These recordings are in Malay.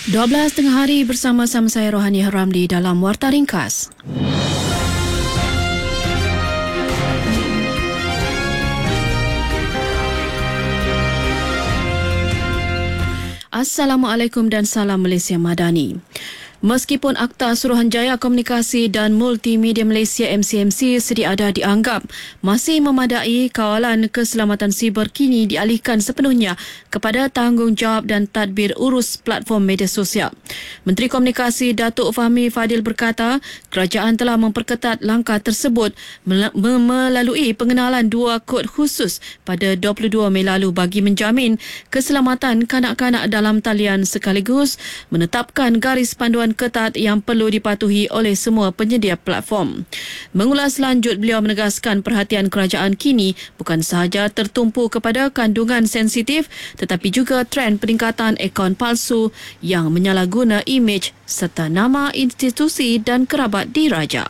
12 tengah hari bersama-sama saya Rohani Ramli dalam Warta Ringkas. Assalamualaikum dan salam Malaysia Madani. Meskipun Akta Suruhanjaya Komunikasi dan Multimedia Malaysia MCMC sedia ada dianggap masih memadai, kawalan keselamatan siber kini dialihkan sepenuhnya kepada tanggungjawab dan tadbir urus platform media sosial. Menteri Komunikasi Datuk Fahmi Fadil berkata, kerajaan telah memperketat langkah tersebut melalui pengenalan 2 kod khusus pada 22 Mei lalu bagi menjamin keselamatan kanak-kanak dalam talian sekaligus menetapkan garis panduan ketat yang perlu dipatuhi oleh semua penyedia platform. Mengulas lanjut, beliau menegaskan perhatian kerajaan kini bukan sahaja tertumpu kepada kandungan sensitif tetapi juga trend peningkatan akaun palsu yang menyalahguna imej serta nama institusi dan kerabat diraja.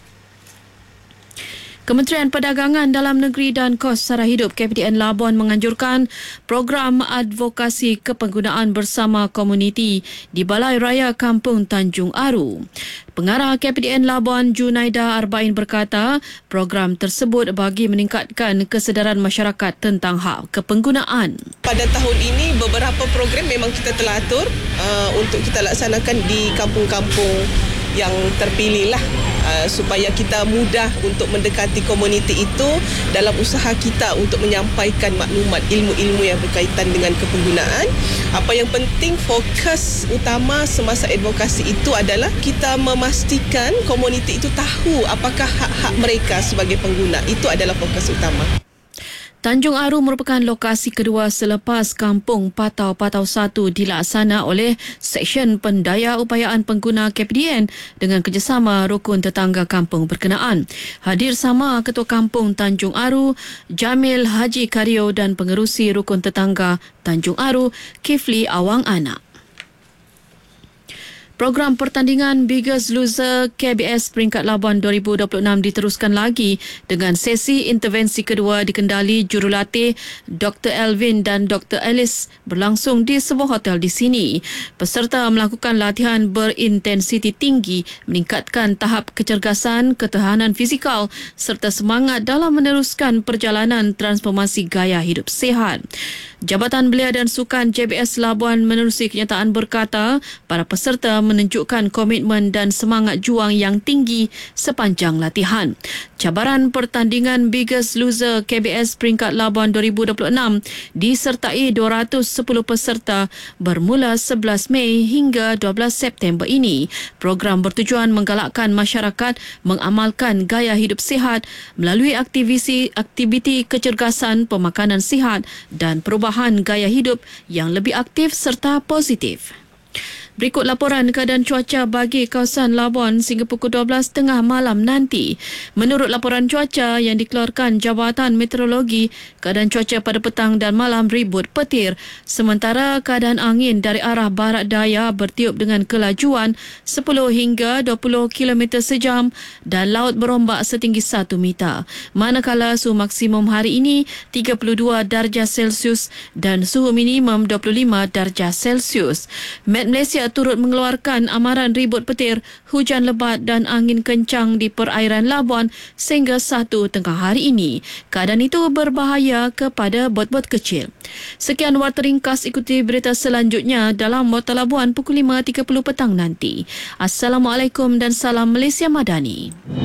Kementerian Perdagangan Dalam Negeri dan Kos Sara Hidup KPDN Labuan menganjurkan program advokasi kepenggunaan bersama komuniti di Balai Raya Kampung Tanjung Aru. Pengarah KPDN Labuan Junaida Arba'in berkata, program tersebut bagi meningkatkan kesedaran masyarakat tentang hak kepenggunaan. Pada tahun ini beberapa program memang kita telah atur untuk kita laksanakan di kampung-kampung yang terpilih lah, supaya kita mudah untuk mendekati komuniti itu dalam usaha kita untuk menyampaikan maklumat ilmu-ilmu yang berkaitan dengan kepenggunaan. Apa yang penting, fokus utama semasa advokasi itu adalah kita memastikan komuniti itu tahu apakah hak-hak mereka sebagai pengguna. Itu adalah fokus utama. Tanjung Aru merupakan lokasi kedua selepas Kampung Patau-Patau 1 dilaksana oleh Seksyen Pendaya Upayaan Pengguna KPDN dengan kerjasama rukun tetangga kampung berkenaan. Hadir sama Ketua Kampung Tanjung Aru, Jamil Haji Kario dan Pengerusi Rukun Tetangga Tanjung Aru, Kifli Awang Anak. Program pertandingan Biggest Loser KBS peringkat Labuan 2026 diteruskan lagi dengan sesi intervensi kedua dikendali jurulatih Dr. Elvin dan Dr. Alice berlangsung di sebuah hotel di sini. Peserta melakukan latihan berintensiti tinggi, meningkatkan tahap kecergasan, ketahanan fizikal serta semangat dalam meneruskan perjalanan transformasi gaya hidup sihat. Jabatan Belia dan Sukan JBS Labuan menerusi kenyataan berkata, para peserta menunjukkan komitmen dan semangat juang yang tinggi sepanjang latihan. Cabaran pertandingan Biggest Loser KBS peringkat Labuan 2026 disertai 210 peserta bermula 11 Mei hingga 12 September ini. Program bertujuan menggalakkan masyarakat mengamalkan gaya hidup sihat melalui aktiviti kecergasan, pemakanan sihat dan perubahan gaya hidup yang lebih aktif serta positif. Berikut laporan keadaan cuaca bagi kawasan Labuan sehingga pukul 12 tengah malam nanti. Menurut laporan cuaca yang dikeluarkan Jabatan Meteorologi, keadaan cuaca pada petang dan malam ribut petir. Sementara keadaan angin dari arah barat daya bertiup dengan kelajuan 10 hingga 20 km sejam dan laut berombak setinggi 1 meter. Manakala suhu maksimum hari ini 32 darjah Celsius dan suhu minimum 25 darjah Celsius. Met Malaysia turut mengeluarkan amaran ribut petir, hujan lebat dan angin kencang di perairan Labuan sehingga 1 tengah hari ini. Keadaan itu berbahaya kepada bot-bot kecil. Sekian Warta Ringkas, ikuti berita selanjutnya dalam Warta Labuan pukul 5.30 petang nanti. Assalamualaikum dan salam Malaysia Madani.